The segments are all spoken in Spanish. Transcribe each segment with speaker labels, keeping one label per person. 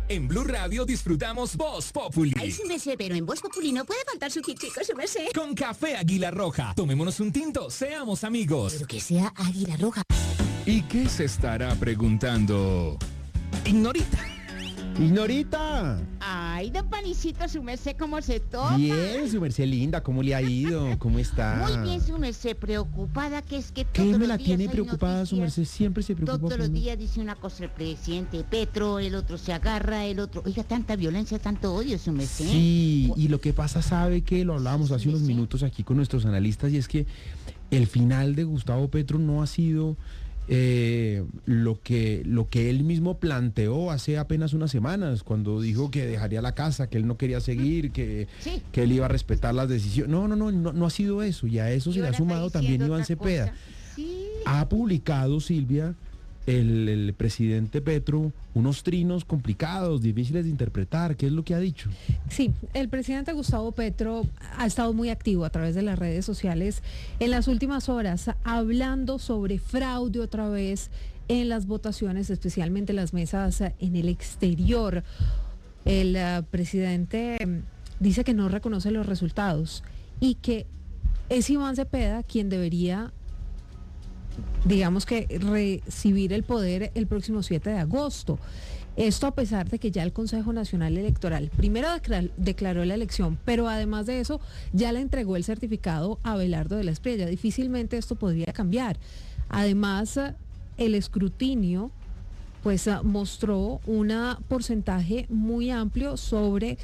Speaker 1: En Blue Radio disfrutamos Voz Populi.
Speaker 2: Ay, sí me sé, pero en Voz Populi no puede faltar su chico, sí me sé.
Speaker 1: Con café Águila Roja. Tomémonos un tinto, seamos amigos.
Speaker 2: Pero que sea Águila Roja.
Speaker 1: ¿Y qué se estará preguntando Ignorita?
Speaker 3: ¡Ignorita!
Speaker 4: Ay, don Panicito, su merced, ¿cómo se toma?
Speaker 3: Bien, su merced linda, ¿cómo le ha ido? ¿Cómo está?
Speaker 4: Muy bien, su merced, preocupada, que es que
Speaker 3: ¿Qué
Speaker 4: todos
Speaker 3: me
Speaker 4: los
Speaker 3: la
Speaker 4: días
Speaker 3: tiene
Speaker 4: hay
Speaker 3: preocupada, su
Speaker 4: noticias.
Speaker 3: merced? Siempre se preocupa
Speaker 4: Todos
Speaker 3: por
Speaker 4: los
Speaker 3: mí.
Speaker 4: días dice una cosa el presidente Petro, el otro se agarra, el otro... Oiga, tanta violencia, tanto odio, su merced.
Speaker 3: Sí, y lo que pasa, sabe que lo hablábamos hace unos minutos aquí con nuestros analistas, y es que el final de Gustavo Petro no ha sido lo que él mismo planteó hace apenas unas semanas, cuando dijo que dejaría la casa, que él no quería seguir, que él iba a respetar las decisiones. No ha sido eso, y a eso se le ha sumado también Iván Cepeda.
Speaker 4: Sí.
Speaker 3: Ha publicado, Silvia, el presidente Petro, unos trinos complicados, difíciles de interpretar. ¿Qué es lo que ha dicho?
Speaker 5: Sí, el presidente Gustavo Petro ha estado muy activo a través de las redes sociales en las últimas horas, hablando sobre fraude otra vez en las votaciones, especialmente las mesas en el exterior. El presidente dice que no reconoce los resultados y que es Iván Cepeda quien debería, digamos que, recibir el poder el próximo 7 de agosto. Esto a pesar de que ya el Consejo Nacional Electoral primero declaró la elección, pero además de eso ya le entregó el certificado a Abelardo de la Espriella. Difícilmente esto podría cambiar. Además, el escrutinio pues mostró un porcentaje muy amplio sobre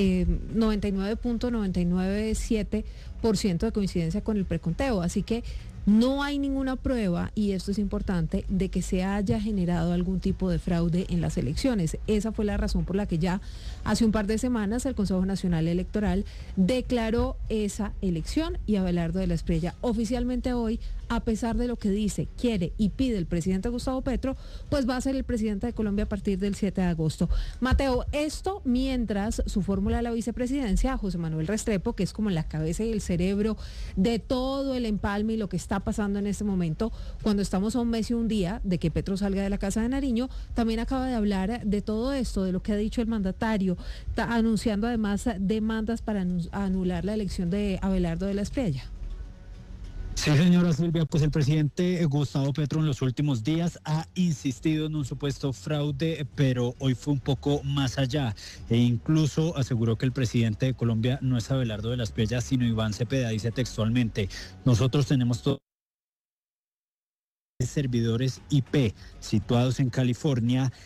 Speaker 5: 99.997% de coincidencia con el preconteo. Así que no hay ninguna prueba, y esto es importante, de que se haya generado algún tipo de fraude en las elecciones. Esa fue la razón por la que ya hace un par de semanas el Consejo Nacional Electoral declaró esa elección, y Abelardo de la Espriella oficialmente hoy, a pesar de lo que dice, quiere y pide el presidente Gustavo Petro, pues va a ser el presidente de Colombia a partir del 7 de agosto. Mateo, esto mientras su fórmula a la vicepresidencia, José Manuel Restrepo, que es como la cabeza y el cerebro de todo el empalme y lo que está pasando en este momento, cuando estamos a un mes y un día de que Petro salga de la Casa de Nariño, también acaba de hablar de todo esto, de lo que ha dicho el mandatario, anunciando además demandas para anular la elección de Abelardo de la Espriella.
Speaker 6: Sí, señora Silvia, pues el presidente Gustavo Petro en los últimos días ha insistido en un supuesto fraude, pero hoy fue un poco más allá e incluso aseguró que el presidente de Colombia no es Abelardo de la Espriella, sino Iván Cepeda. Dice textualmente: nosotros tenemos todos servidores IP situados en California